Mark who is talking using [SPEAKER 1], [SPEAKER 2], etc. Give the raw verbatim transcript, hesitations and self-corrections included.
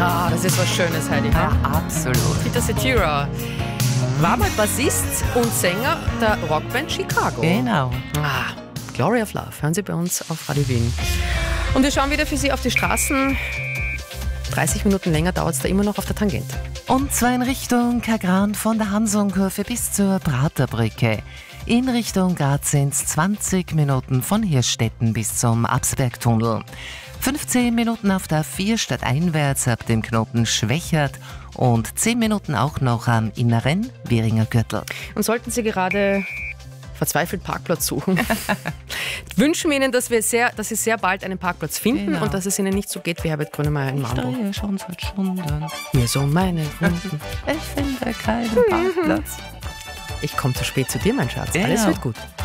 [SPEAKER 1] Ah, das ist was Schönes, Heidi.
[SPEAKER 2] Ja, absolut.
[SPEAKER 1] Peter Cetera war mal Bassist und Sänger der Rockband Chicago.
[SPEAKER 2] Genau.
[SPEAKER 1] Ah, Glory of Love. Hören Sie bei uns auf Radio Wien. Und wir schauen wieder für Sie auf die Straßen. dreißig Minuten länger dauert es da immer noch auf der Tangente.
[SPEAKER 2] Und zwar in Richtung Kagran von der Hansonkurve bis zur Praterbrücke. In Richtung Graz sind es zwanzig Minuten von Hirschstetten bis zum Absbergtunnel. fünfzehn Minuten auf der A vier stadteinwärts ab dem Knoten Schwächert und zehn Minuten auch noch am inneren Währinger Gürtel.
[SPEAKER 1] Und sollten Sie gerade verzweifelt Parkplatz suchen, wünschen wir Ihnen, dass, wir sehr, dass Sie sehr bald einen Parkplatz finden
[SPEAKER 2] Genau.
[SPEAKER 1] und dass es Ihnen nicht so geht wie Herbert Grönemeyer in
[SPEAKER 2] Ich
[SPEAKER 1] Mambo.
[SPEAKER 2] stehe schon seit Stunden.
[SPEAKER 1] Mir so meine Runden.
[SPEAKER 2] Ich finde keinen Parkplatz.
[SPEAKER 1] Ich komme zu spät zu dir, mein Schatz.
[SPEAKER 2] Genau.
[SPEAKER 1] Alles wird gut.